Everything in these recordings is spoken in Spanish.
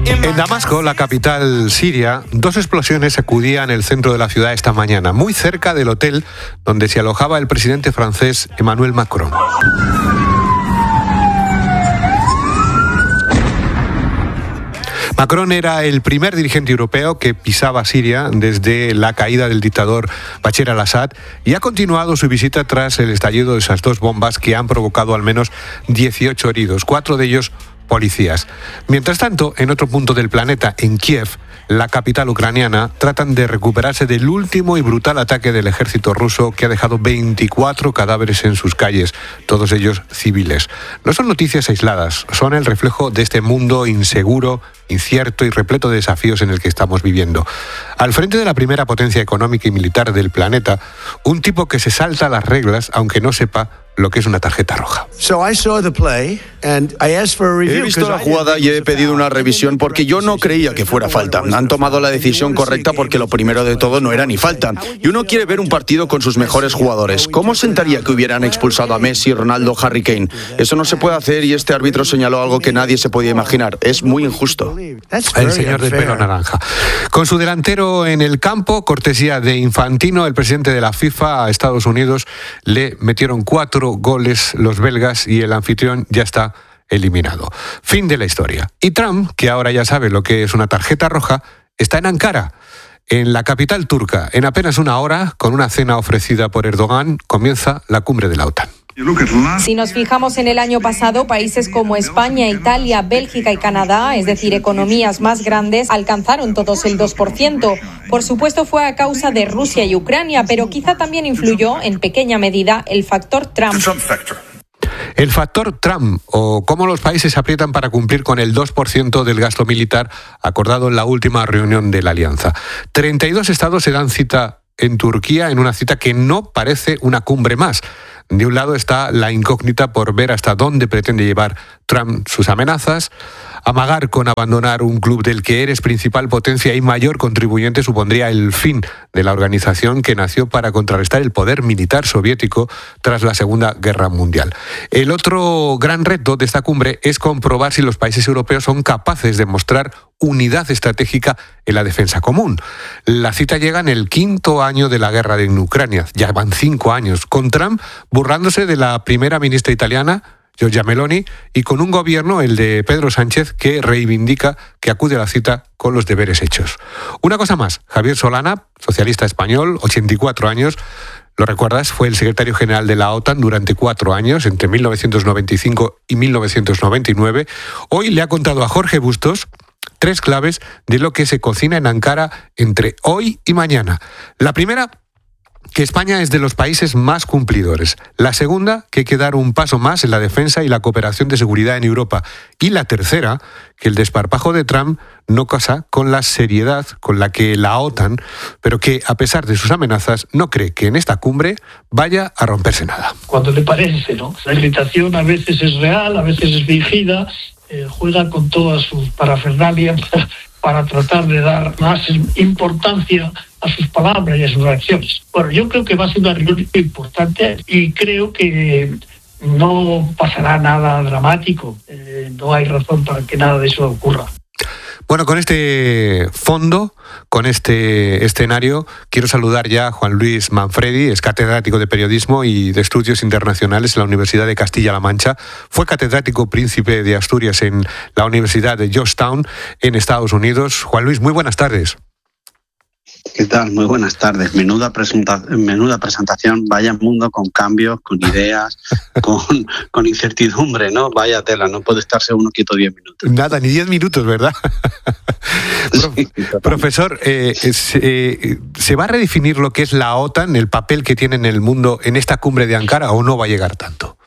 En Damasco, la capital siria, 2 explosiones sacudían el centro de la ciudad esta mañana, muy cerca del hotel donde se alojaba el presidente francés Emmanuel Macron. Macron era el primer dirigente europeo que pisaba Siria desde la caída del dictador Bashar al-Assad y ha continuado su visita tras el estallido de esas 2 bombas que han provocado al menos 18 heridos, 4 de ellos policías. Mientras tanto, en otro punto del planeta, en Kiev, la capital ucraniana, tratan de recuperarse del último y brutal ataque del ejército ruso que ha dejado 24 cadáveres en sus calles, todos ellos civiles. No son noticias aisladas, son el reflejo de este mundo inseguro, incierto y repleto de desafíos en el que estamos viviendo. Al frente de la primera potencia económica y militar del planeta, un tipo que se salta las reglas aunque no sepa lo que es una tarjeta roja. He visto la jugada y he pedido una revisión porque yo no creía que fuera falta. Han tomado la decisión correcta porque lo primero de todo no era ni falta. Y uno quiere ver un partido con sus mejores jugadores. ¿Cómo sentaría que hubieran expulsado a Messi, Ronaldo, Harry Kane? Eso no se puede hacer y este árbitro señaló algo que nadie se podía imaginar. Es muy injusto. El señor del pelo naranja. Con su delantero en el campo, cortesía de Infantino, el presidente de la FIFA, a Estados Unidos le metieron 4 goles los belgas y el anfitrión ya está eliminado. Fin de la historia. Y Trump, que ahora ya sabe lo que es una tarjeta roja, está en Ankara, en la capital turca. En apenas una hora, con una cena ofrecida por Erdogan, comienza la cumbre de la OTAN. Si nos fijamos en el año pasado, países como España, Italia, Bélgica y Canadá, es decir, economías más grandes, alcanzaron todos el 2%. Por supuesto, fue a causa de Rusia y Ucrania, pero quizá también influyó, en pequeña medida, el factor Trump. El factor Trump, o cómo los países aprietan para cumplir con el 2% del gasto militar acordado en la última reunión de la Alianza. 32 estados se dan cita en Turquía en una cita que no parece una cumbre más. De un lado está la incógnita por ver hasta dónde pretende llevar Trump sus amenazas. Amagar con abandonar un club del que eres principal potencia y mayor contribuyente supondría el fin de la organización que nació para contrarrestar el poder militar soviético tras la Segunda Guerra Mundial. El otro gran reto de esta cumbre es comprobar si los países europeos son capaces de mostrar unidad estratégica en la defensa común. La cita llega en el 5º año de la guerra en Ucrania. Ya van 5 años, con Trump burlándose de la primera ministra italiana, Giorgia Meloni, y con un gobierno, el de Pedro Sánchez, que reivindica que acude a la cita con los deberes hechos. Una cosa más, Javier Solana, socialista español, 84 años, lo recuerdas, fue el secretario general de la OTAN durante 4 años, entre 1995 y 1999. Hoy le ha contado a Jorge Bustos 3 claves de lo que se cocina en Ankara entre hoy y mañana. La primera, que España es de los países más cumplidores. La segunda, que hay que dar un paso más en la defensa y la cooperación de seguridad en Europa. Y la tercera, que el desparpajo de Trump no casa con la seriedad con la que la OTAN, pero que a pesar de sus amenazas, no cree que en esta cumbre vaya a romperse nada. Cuando le parece, ¿no? La irritación a veces es real, a veces es fingida, juega con todas sus parafernalias para tratar de dar más importancia a sus palabras y a sus reacciones. Bueno, yo creo que va a ser una reunión importante y creo que no pasará nada dramático. No hay razón para que nada de eso ocurra. Bueno, con este fondo, con este escenario, quiero saludar ya a Juan Luis Manfredi, es catedrático de Periodismo y de Estudios Internacionales en la Universidad de Castilla-La Mancha. Fue catedrático príncipe de Asturias en la Universidad de Georgetown, en Estados Unidos. Juan Luis, muy buenas tardes. ¿Qué tal? Muy buenas tardes. Menuda presentación, vaya mundo con cambios, con ideas, con incertidumbre, ¿no? Vaya tela, no puede estarse uno quieto 10 minutos. Nada, ni 10 minutos, ¿verdad? Sí, profesor, ¿se va a redefinir lo que es la OTAN, el papel que tiene en el mundo en esta cumbre de Ankara, o no va a llegar tanto?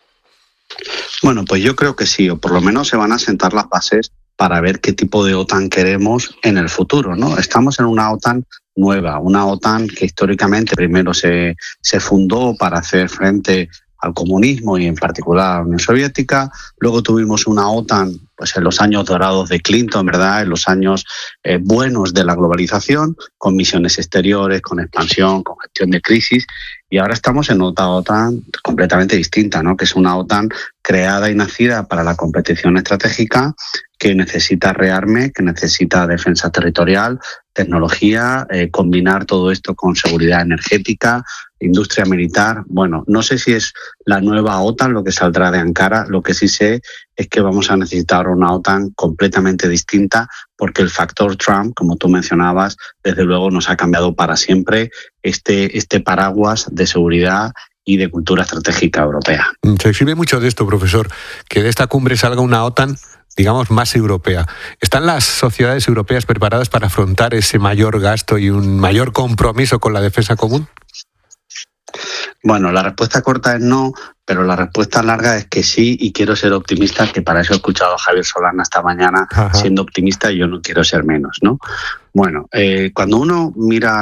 Bueno, pues yo creo que sí, o por lo menos se van a sentar las bases para ver qué tipo de OTAN queremos en el futuro, ¿no? Estamos en una OTAN nueva, una OTAN que históricamente primero se fundó para hacer frente al comunismo y en particular a la Unión Soviética. Luego tuvimos una OTAN pues en los años dorados de Clinton, ¿verdad? En los años buenos de la globalización, con misiones exteriores, con expansión, con gestión de crisis. Y ahora estamos en otra OTAN completamente distinta, ¿no? Que es una OTAN creada y nacida para la competición estratégica, que necesita rearme, que necesita defensa territorial, tecnología, combinar todo esto con seguridad energética, industria militar. Bueno, no sé si es la nueva OTAN lo que saldrá de Ankara. Lo que sí sé es que vamos a necesitar una OTAN completamente distinta, porque el factor Trump, como tú mencionabas, desde luego nos ha cambiado para siempre este paraguas de seguridad y de cultura estratégica europea. Se exhibe mucho de esto, profesor, que de esta cumbre salga una OTAN, digamos, más europea. ¿Están las sociedades europeas preparadas para afrontar ese mayor gasto y un mayor compromiso con la defensa común? Bueno, la respuesta corta es no, pero la respuesta larga es que sí, y quiero ser optimista, que para eso he escuchado a Javier Solana esta mañana. Ajá. Siendo optimista, yo no quiero ser menos, ¿no? Bueno, cuando uno mira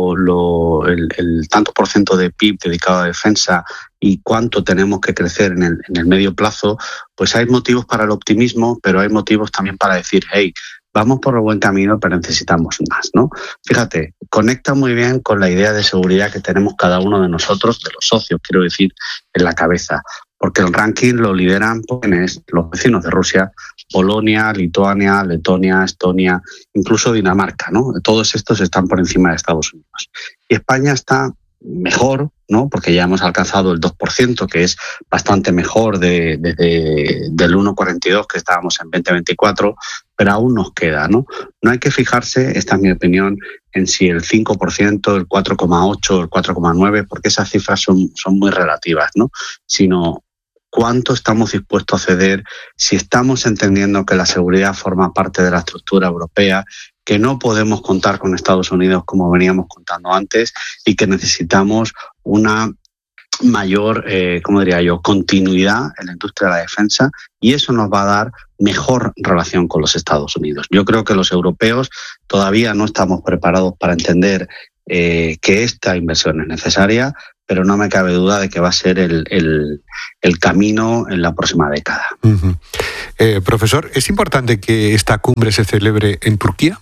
el tanto por ciento de PIB dedicado a defensa y cuánto tenemos que crecer en el medio plazo, pues hay motivos para el optimismo, pero hay motivos también para decir, hey, vamos por el buen camino, pero necesitamos más, ¿no? Fíjate, conecta muy bien con la idea de seguridad que tenemos cada uno de nosotros, de los socios, quiero decir, en la cabeza, porque el ranking lo lideran los vecinos de Rusia, Polonia, Lituania, Letonia, Estonia, incluso Dinamarca, ¿no? Todos estos están por encima de Estados Unidos. Y España está mejor, ¿no? Porque ya hemos alcanzado el 2%, que es bastante mejor desde del 1,42 que estábamos en 2024, pero aún nos queda, ¿no? No hay que fijarse, esta es mi opinión, en si el 5%, el 4,8, el 4,9, porque esas cifras son muy relativas, ¿no? Sino cuánto estamos dispuestos a ceder, si estamos entendiendo que la seguridad forma parte de la estructura europea, que no podemos contar con Estados Unidos como veníamos contando antes y que necesitamos una mayor, continuidad en la industria de la defensa, y eso nos va a dar mejor relación con los Estados Unidos. Yo creo que los europeos todavía no estamos preparados para entender que esta inversión es necesaria, pero no me cabe duda de que va a ser el camino en la próxima década. Uh-huh. Profesor, ¿es importante que esta cumbre se celebre en Turquía?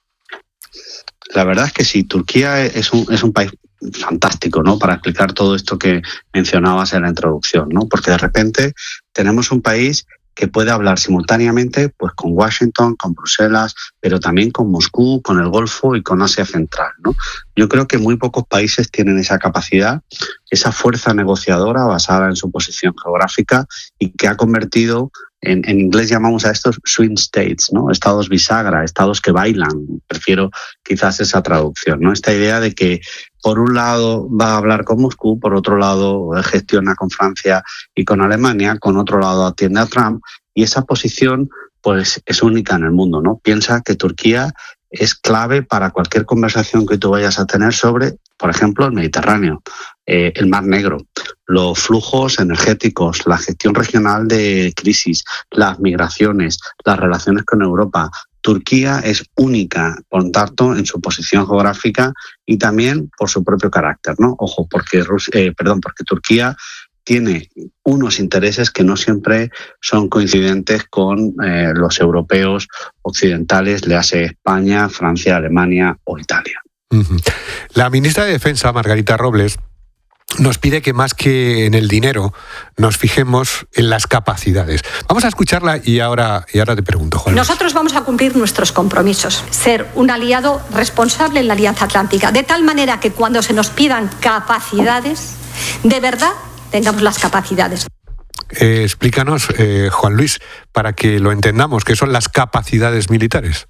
La verdad es que sí, Turquía es un país fantástico, ¿no? Para explicar todo esto que mencionabas en la introducción, ¿no? Porque de repente tenemos un país que puede hablar simultáneamente pues con Washington, con Bruselas, pero también con Moscú, con el Golfo y con Asia Central, ¿no? Yo creo que muy pocos países tienen esa capacidad, esa fuerza negociadora basada en su posición geográfica y que ha convertido, en inglés llamamos a estos swing states, ¿no? Estados bisagra, estados que bailan. Prefiero quizás esa traducción, ¿no? Esta idea de que por un lado va a hablar con Moscú, por otro lado gestiona con Francia y con Alemania, con otro lado atiende a Trump, y esa posición pues es única en el mundo, ¿no? Piensa que Turquía es clave para cualquier conversación que tú vayas a tener sobre, por ejemplo, el Mediterráneo, el Mar Negro, los flujos energéticos, la gestión regional de crisis, las migraciones, las relaciones con Europa. Turquía es única, por tanto, en su posición geográfica y también por su propio carácter, ¿no? Ojo, porque Turquía tiene unos intereses que no siempre son coincidentes con los europeos occidentales, le hace España, Francia, Alemania o Italia. Uh-huh. La ministra de Defensa, Margarita Robles, nos pide que más que en el dinero nos fijemos en las capacidades. Vamos a escucharla y ahora te pregunto, Juan. Nosotros vamos a cumplir nuestros compromisos, ser un aliado responsable en la Alianza Atlántica, de tal manera que cuando se nos pidan capacidades, de verdad tengamos las capacidades. Explícanos, Juan Luis, para que lo entendamos, ¿qué son las capacidades militares?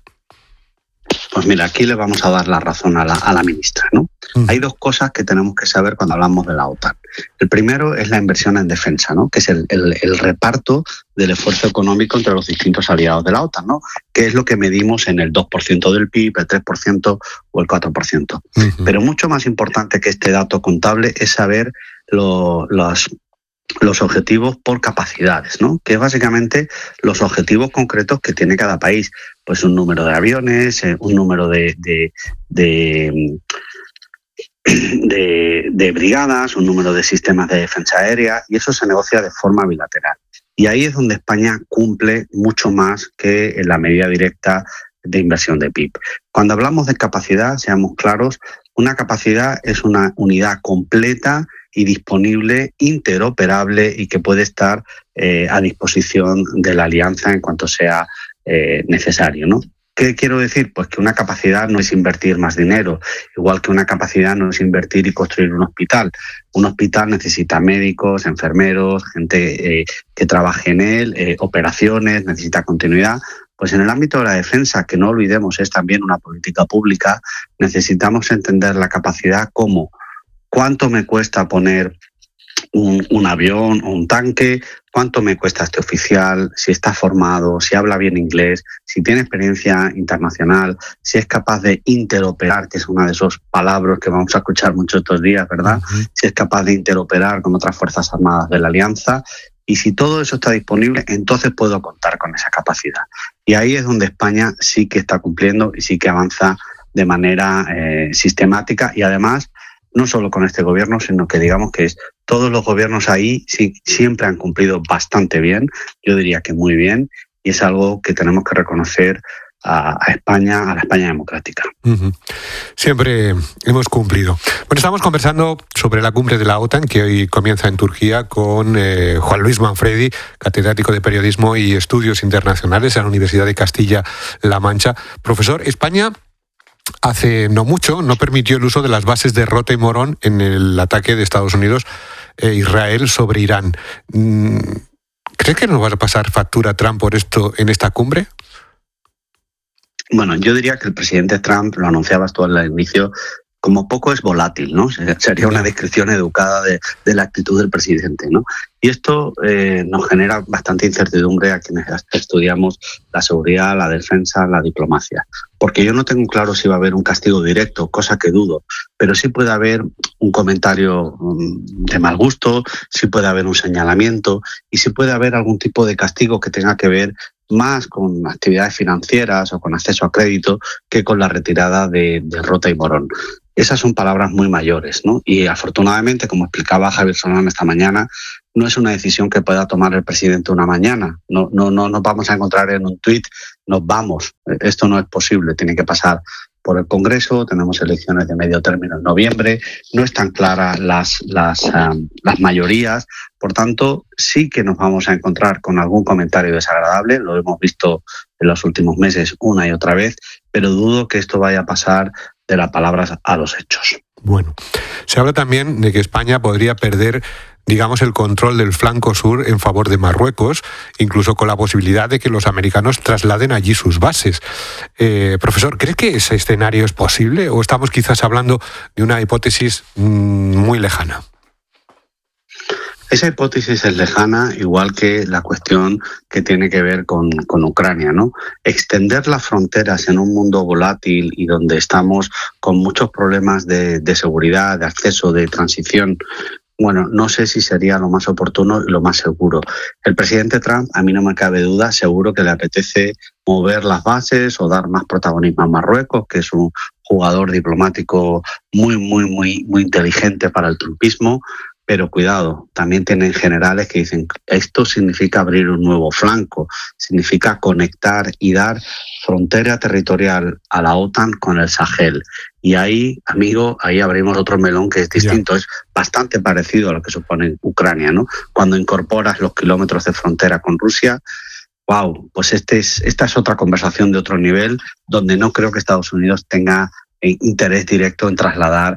Pues mira, aquí le vamos a dar la razón a la ministra, ¿no? Hay dos cosas que tenemos que saber cuando hablamos de la OTAN. El primero es la inversión en defensa, ¿no? Que es el reparto del esfuerzo económico entre los distintos aliados de la OTAN, ¿no? Que es lo que medimos en el 2% del PIB, el 3% o el 4%. Uh-huh. Pero mucho más importante que este dato contable es saber los objetivos por capacidades, ¿no? Que es básicamente los objetivos concretos que tiene cada país. Pues un número de aviones, un número de de brigadas, un número de sistemas de defensa aérea, y eso se negocia de forma bilateral. Y ahí es donde España cumple mucho más que en la medida directa de inversión de PIB. Cuando hablamos de capacidad, seamos claros, una capacidad es una unidad completa y disponible, interoperable y que puede estar a disposición de la alianza en cuanto sea necesario, ¿no? ¿Qué quiero decir? Pues que una capacidad no es invertir más dinero, igual que una capacidad no es invertir y construir un hospital. Un hospital necesita médicos, enfermeros, gente que trabaje en él, operaciones, necesita continuidad. Pues en el ámbito de la defensa, que no olvidemos es también una política pública, necesitamos entender la capacidad como cuánto me cuesta poner un avión o un tanque, cuánto me cuesta este oficial, si está formado, si habla bien inglés, si tiene experiencia internacional, si es capaz de interoperar, que es una de esos palabras que vamos a escuchar mucho estos días, ¿verdad? Si es capaz de interoperar con otras Fuerzas Armadas de la Alianza. Y si todo eso está disponible, entonces puedo contar con esa capacidad. Y ahí es donde España sí que está cumpliendo y sí que avanza de manera sistemática y además no solo con este gobierno, sino que digamos que todos los gobiernos ahí sí, siempre han cumplido bastante bien, yo diría que muy bien, y es algo que tenemos que reconocer a España, a la España democrática. Siempre hemos cumplido. Bueno, estamos conversando sobre la cumbre de la OTAN que hoy comienza en Turquía con Juan Luis Manfredi, catedrático de Periodismo y Estudios Internacionales en la Universidad de Castilla-La Mancha. Profesor, España hace no mucho no permitió el uso de las bases de Rota y Morón en el ataque de Estados Unidos e Israel sobre Irán. ¿Crees que nos va a pasar factura Trump por esto en esta cumbre? Bueno, yo diría que el presidente Trump, lo anunciabas tú al inicio, como poco es volátil, ¿no? Sería una descripción educada de la actitud del presidente, ¿no? Y esto nos genera bastante incertidumbre a quienes estudiamos la seguridad, la defensa, la diplomacia. Porque yo no tengo claro si va a haber un castigo directo, cosa que dudo, pero sí puede haber un comentario de mal gusto, sí puede haber un señalamiento y sí puede haber algún tipo de castigo que tenga que ver más con actividades financieras o con acceso a crédito que con la retirada de Rota y Morón. Esas son palabras muy mayores, ¿no? Y afortunadamente, como explicaba Javier Solana esta mañana, no es una decisión que pueda tomar el presidente una mañana. No nos vamos a encontrar en un tuit, nos vamos. Esto no es posible, tiene que pasar por el Congreso, tenemos elecciones de medio término en noviembre, no están claras las mayorías, por tanto sí que nos vamos a encontrar con algún comentario desagradable, lo hemos visto en los últimos meses una y otra vez, pero dudo que esto vaya a pasar de las palabras a los hechos. Bueno, se habla también de que España podría perder, digamos, el control del flanco sur en favor de Marruecos, incluso con la posibilidad de que los americanos trasladen allí sus bases. Profesor, ¿cree que ese escenario es posible o estamos quizás hablando de una hipótesis muy lejana? Esa hipótesis es lejana, igual que la cuestión que tiene que ver con Ucrania, ¿no? Extender las fronteras en un mundo volátil y donde estamos con muchos problemas de seguridad, de acceso, de transición. Bueno, no sé si sería lo más oportuno y lo más seguro. El presidente Trump, a mí no me cabe duda, seguro que le apetece mover las bases o dar más protagonismo a Marruecos, que es un jugador diplomático muy inteligente para el trumpismo. Pero cuidado, también tienen generales que dicen esto significa abrir un nuevo flanco, significa conectar y dar frontera territorial a la OTAN con el Sahel. Y ahí, amigo, ahí abrimos otro melón que es distinto, es bastante parecido a lo que supone Ucrania, ¿no? Cuando incorporas los kilómetros de frontera con Rusia, wow, pues esta es otra conversación de otro nivel, donde no creo que Estados Unidos tenga interés directo en trasladar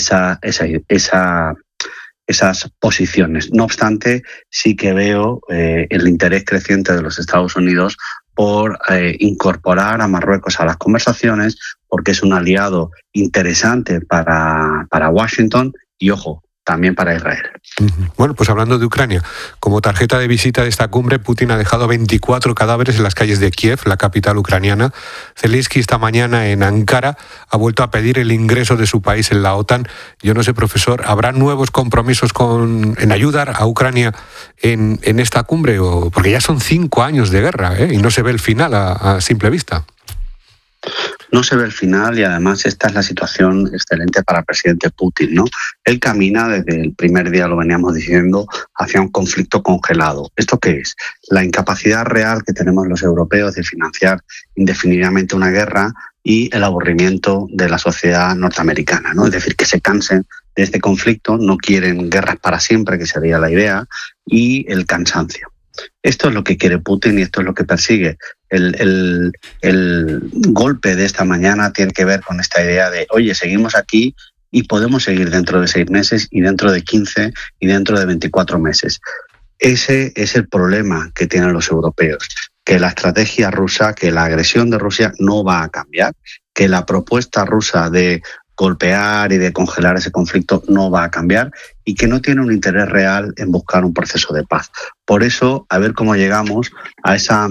esas posiciones. No obstante, sí que veo el interés creciente de los Estados Unidos por incorporar a Marruecos a las conversaciones, porque es un aliado interesante para Washington y, ojo, también para Israel. Bueno, pues hablando de Ucrania, como tarjeta de visita de esta cumbre, Putin ha dejado 24 cadáveres en las calles de Kiev, la capital ucraniana. Zelensky esta mañana en Ankara ha vuelto a pedir el ingreso de su país en la OTAN. Yo no sé, profesor, ¿habrá nuevos compromisos en ayudar a Ucrania en esta cumbre? Porque ya son 5 años de guerra, y no se ve el final a simple vista. No se ve el final y además esta es la situación excelente para el presidente Putin, ¿no? Él camina desde el primer día, lo veníamos diciendo, hacia un conflicto congelado. ¿Esto qué es? La incapacidad real que tenemos los europeos de financiar indefinidamente una guerra y el aburrimiento de la sociedad norteamericana, ¿no? Es decir, que se cansen de este conflicto, no quieren guerras para siempre, que sería la idea, y el cansancio. Esto es lo que quiere Putin y esto es lo que persigue. El golpe de esta mañana tiene que ver con esta idea de, oye, seguimos aquí y podemos seguir dentro de 6 meses y dentro de 15 y dentro de 24 meses. Ese es el problema que tienen los europeos, que la estrategia rusa, que la agresión de Rusia no va a cambiar, que la propuesta rusa de golpear y de congelar ese conflicto no va a cambiar y que no tiene un interés real en buscar un proceso de paz. Por eso, a ver cómo llegamos a esta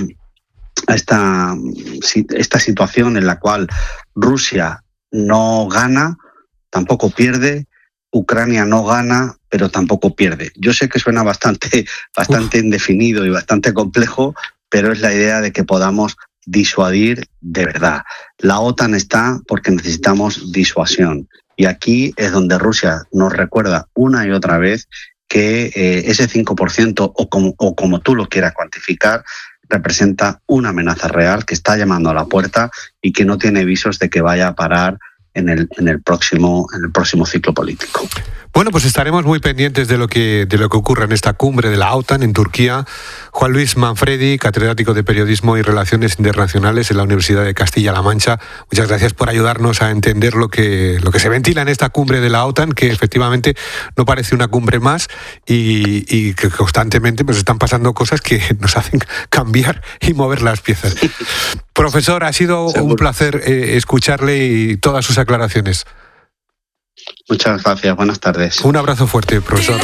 situación en la cual Rusia no gana, tampoco pierde, Ucrania no gana, pero tampoco pierde. Yo sé que suena bastante indefinido y bastante complejo, pero es la idea de que podamos disuadir de verdad. La OTAN está porque necesitamos disuasión. Y aquí es donde Rusia nos recuerda una y otra vez que ese 5%, o como tú lo quieras cuantificar, representa una amenaza real que está llamando a la puerta y que no tiene visos de que vaya a parar en el próximo ciclo político. Bueno, pues estaremos muy pendientes de lo que ocurra en esta cumbre de la OTAN en Turquía. Juan Luis Manfredi, catedrático de Periodismo y Relaciones Internacionales en la Universidad de Castilla-La Mancha. Muchas gracias por ayudarnos a entender lo que se ventila en esta cumbre de la OTAN, que efectivamente no parece una cumbre más y que constantemente pues están pasando cosas que nos hacen cambiar y mover las piezas. Profesor, ha sido un placer escucharle y todas sus aclaraciones. Muchas gracias, buenas tardes. Un abrazo fuerte, profesor.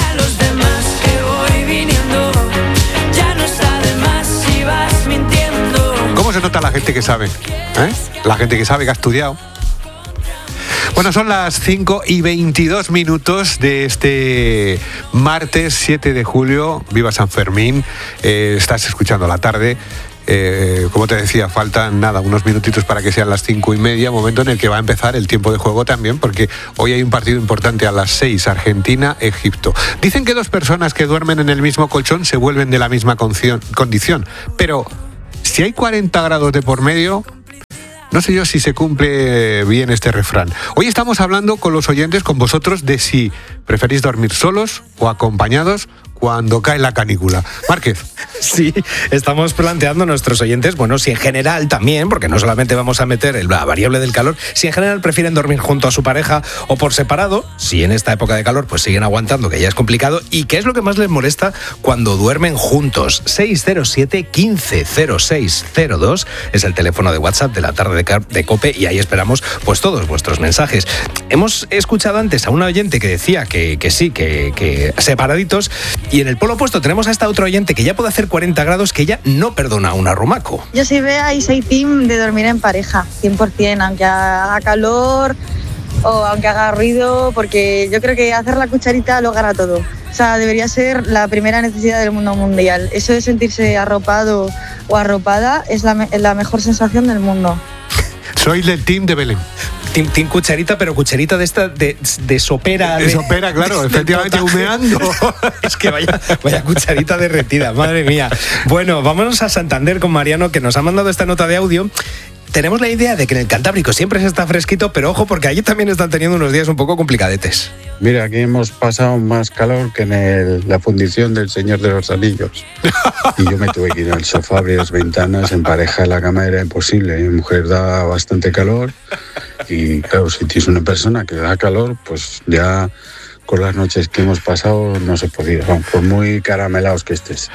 ¿Cómo se nota la gente que sabe? La gente que sabe, que ha estudiado. Bueno, son las 5:22 de este martes 7 de julio. Viva San Fermín. Estás escuchando La Tarde. Como te decía, faltan unos minutitos para que sean las 5:30, momento en el que va a empezar el tiempo de juego también, porque hoy hay un partido importante a las 6, Argentina-Egipto. Dicen que 2 personas que duermen en el mismo colchón se vuelven de la misma condición, pero si hay 40 grados de por medio, no sé yo si se cumple bien este refrán. Hoy estamos hablando con los oyentes, con vosotros, de si preferís dormir solos o acompañados cuando cae la canícula. Márquez. Sí, estamos planteando a nuestros oyentes, bueno, si en general también, porque no solamente vamos a meter la variable del calor, si en general prefieren dormir junto a su pareja o por separado, si en esta época de calor pues siguen aguantando, que ya es complicado, y qué es lo que más les molesta cuando duermen juntos. 607-150602 es el teléfono de WhatsApp de La Tarde de COPE y ahí esperamos pues todos vuestros mensajes. Hemos escuchado antes a una oyente que decía que sí, que separaditos, y en el polo opuesto tenemos a esta otra oyente que ya puede hacer 40 grados, que ella no perdona a un arrumaco. Yo soy Bea y soy team de dormir en pareja, 100%, aunque haga calor o aunque haga ruido, porque yo creo que hacer la cucharita lo gana todo. O sea, debería ser la primera necesidad del mundo mundial. Eso de sentirse arropado o arropada es la mejor sensación del mundo. Soy del team de Belén. Team cucharita, pero cucharita de esta de sopera. De sopera, claro, efectivamente, humeando. Es que vaya cucharita derretida, madre mía. Bueno, vámonos a Santander con Mariano, que nos ha mandado esta nota de audio. Tenemos la idea de que en el Cantábrico siempre se está fresquito, pero ojo, porque allí también están teniendo unos días un poco complicadetes. Mira, aquí hemos pasado más calor que en la fundición del Señor de los Anillos. Y yo me tuve que ir al sofá, abrir las ventanas, emparejar la cama, era imposible. Mi mujer da bastante calor y claro, si tienes una persona que da calor, pues ya con las noches que hemos pasado no se podía, por muy caramelados que estés.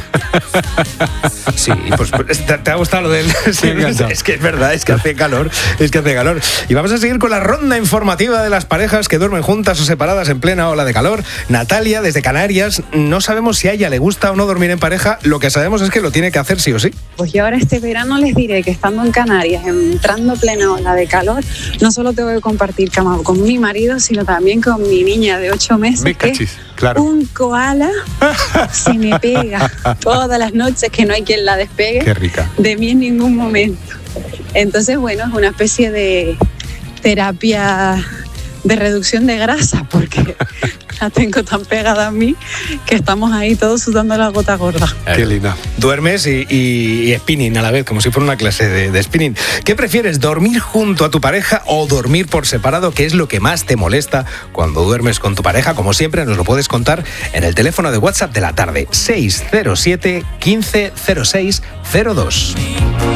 Sí, pues te ha gustado lo del... Sí, es que es verdad, es que hace calor. Y vamos a seguir con la ronda informativa de las parejas que duermen juntas o separadas en plena ola de calor. Natalia, desde Canarias, no sabemos si a ella le gusta o no dormir en pareja, lo que sabemos es que lo tiene que hacer sí o sí. Pues yo ahora este verano les diré que estando en Canarias, entrando plena ola de calor, no solo tengo que compartir cama con mi marido, sino también con mi niña de 8 meses, claro. Un koala se me pega todas las noches, que no hay quien la despegue. Qué rica. De mí en ningún momento. Entonces, bueno, es una especie de terapia de reducción de grasa, porque la tengo tan pegada a mí que estamos ahí todos sudando la gota gorda. Qué linda. Duermes y spinning a la vez, como si fuera una clase de spinning. ¿Qué prefieres, dormir junto a tu pareja o dormir por separado? ¿Qué es lo que más te molesta cuando duermes con tu pareja? Como siempre, nos lo puedes contar en el teléfono de WhatsApp de la tarde, 607 15 06 02.